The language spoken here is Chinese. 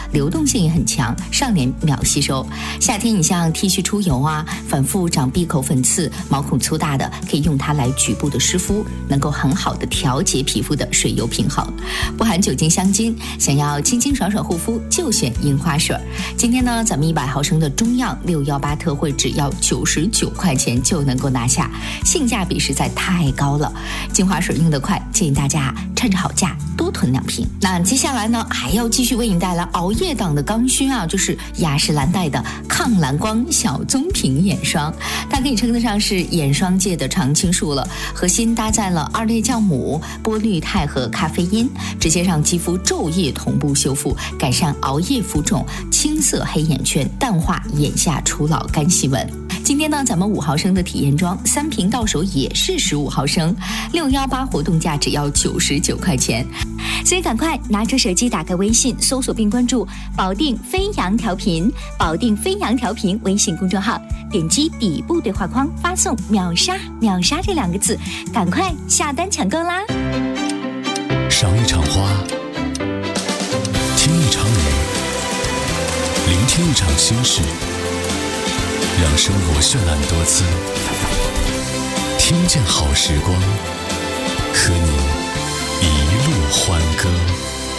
流动性也很强，上脸秒吸收。夏天你像剃须出油啊，反复长闭口粉刺、毛孔粗大的，可以用它来局部的湿敷，能够很好的调节皮肤的水油平衡。不含酒精香精，想要清清爽爽护肤就选樱花水。今天呢，咱们100毫升的中样618特惠只要99块钱就能够拿下，性价比实在太高了。精华水用得快，建议大家趁着好价多囤2瓶。那接下来呢，还要继续为你带来熬夜党的刚需啊，就是雅诗兰黛的抗蓝光小棕瓶眼霜，它可以称得上是眼霜界的常青树了。核心搭载了2类酵母、波氯肽和咖啡因，直接让肌肤昼夜同步修复，改善熬夜浮肿、青涩黑眼圈，淡化眼下初老干细纹。今天呢，咱们5毫升的体验装3瓶到手也是15毫升，618活动价只要99块钱， 所以赶快拿出手机，打开微信，搜索并关注保定飞扬调频，保定飞扬调频微信公众号，点击底部对话框发送秒杀秒杀这2个字，赶快下单抢购啦！ 赏一场花，听一场雨，聆听一场心事，让生活绚烂多姿，听见好时光，和你一路欢歌。